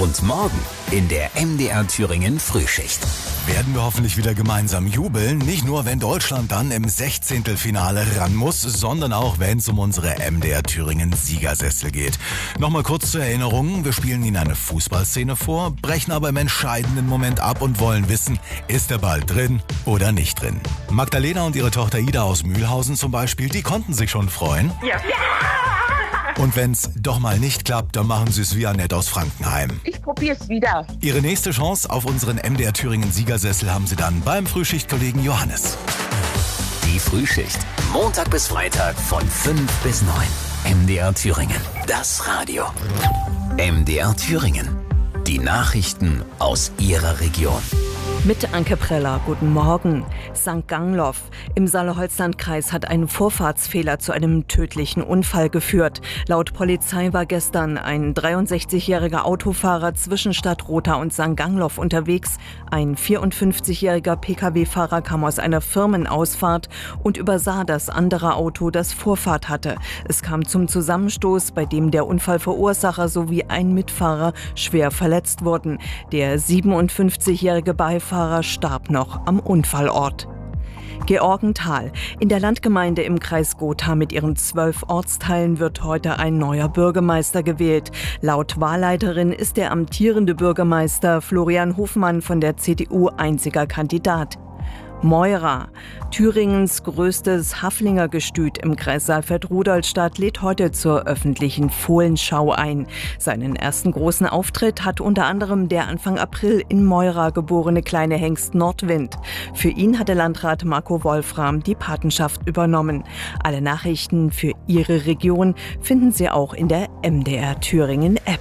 Und morgen in der MDR Thüringen Frühschicht. Werden wir hoffentlich wieder gemeinsam jubeln. Nicht nur, wenn Deutschland dann im 16. Finale ran muss, sondern auch, wenn es um unsere MDR Thüringen Siegersessel geht. Nochmal kurz zur Erinnerung. Wir spielen Ihnen eine Fußballszene vor, brechen aber im entscheidenden Moment ab und wollen wissen, ist der Ball drin oder nicht drin. Magdalena und ihre Tochter Ida aus Mühlhausen zum Beispiel, die konnten sich schon freuen. Ja. Und wenn's doch mal nicht klappt, dann machen Sie es wie Annette aus Frankenheim. Ich probier's wieder. Ihre nächste Chance auf unseren MDR Thüringen Siegersessel haben Sie dann beim Frühschichtkollegen Johannes. Die Frühschicht. Montag bis Freitag von 5 bis 9. MDR Thüringen. Das Radio. MDR Thüringen. Die Nachrichten aus Ihrer Region. Mit Anke Preller, guten Morgen. St. Gangloff im Saale-Holzland-Kreis hat ein Vorfahrtsfehler zu einem tödlichen Unfall geführt. Laut Polizei war gestern ein 63-jähriger Autofahrer zwischen Stadtrotha und St. Gangloff unterwegs. Ein 54-jähriger Pkw-Fahrer kam aus einer Firmenausfahrt und übersah das andere Auto, das Vorfahrt hatte. Es kam zum Zusammenstoß, bei dem der Unfallverursacher sowie ein Mitfahrer schwer verletzt wurden. Der 57-jährige Beifahrer starb noch am Unfallort. Georgenthal. In der Landgemeinde im Kreis Gotha mit ihren 12 Ortsteilen wird heute ein neuer Bürgermeister gewählt. Laut Wahlleiterin ist der amtierende Bürgermeister Florian Hofmann von der CDU einziger Kandidat. Meura. Thüringens größtes Haflingergestüt im Kreis Saalfeld-Rudolstadt lädt heute zur öffentlichen Fohlenschau ein. Seinen ersten großen Auftritt hat unter anderem der Anfang April in Meura geborene kleine Hengst Nordwind. Für ihn hatte Landrat Marco Wolfram die Patenschaft übernommen. Alle Nachrichten für Ihre Region finden Sie auch in der MDR Thüringen App.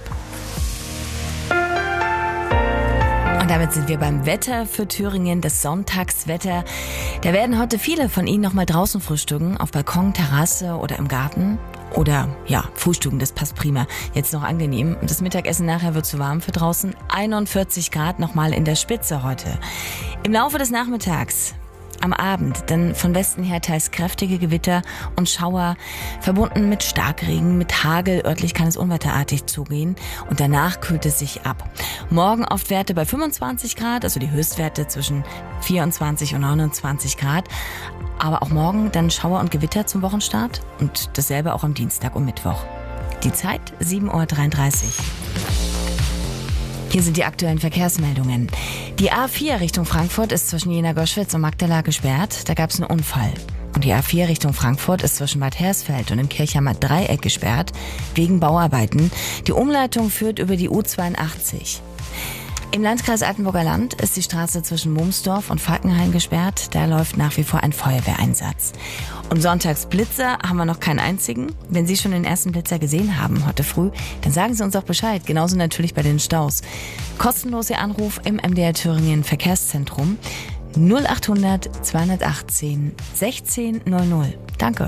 Und damit sind wir beim Wetter für Thüringen, das Sonntagswetter. Da werden heute viele von Ihnen noch mal draußen frühstücken, auf Balkon, Terrasse oder im Garten. Oder ja, frühstücken, das passt prima. Jetzt noch angenehm. Das Mittagessen nachher wird zu warm für draußen. 41 Grad nochmal in der Spitze heute. Im Laufe des Nachmittags, am Abend, dann von Westen her teils kräftige Gewitter und Schauer, verbunden mit Starkregen, mit Hagel. Örtlich kann es unwetterartig zugehen und danach kühlt es sich ab. Morgen oft Werte bei 25 Grad, also die Höchstwerte zwischen 24 und 29 Grad. Aber auch morgen dann Schauer und Gewitter zum Wochenstart und dasselbe auch am Dienstag und Mittwoch. Die Zeit 7.33 Uhr. Hier sind die aktuellen Verkehrsmeldungen. Die A4 Richtung Frankfurt ist zwischen Jena-Goschwitz und Magdala gesperrt. Da gab es einen Unfall. Und die A4 Richtung Frankfurt ist zwischen Bad Hersfeld und dem Kirchheimer Dreieck gesperrt, wegen Bauarbeiten. Die Umleitung führt über die U82. Im Landkreis Altenburger Land ist die Straße zwischen Mumsdorf und Falkenhain gesperrt. Da läuft nach wie vor ein Feuerwehreinsatz. Und Sonntagsblitzer haben wir noch keinen einzigen. Wenn Sie schon den ersten Blitzer gesehen haben heute früh, dann sagen Sie uns doch Bescheid. Genauso natürlich bei den Staus. Kostenlos Ihr Anruf im MDR Thüringen Verkehrszentrum 0800 218 1600. Danke.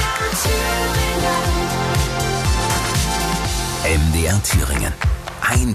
MDR Thüringen. Ein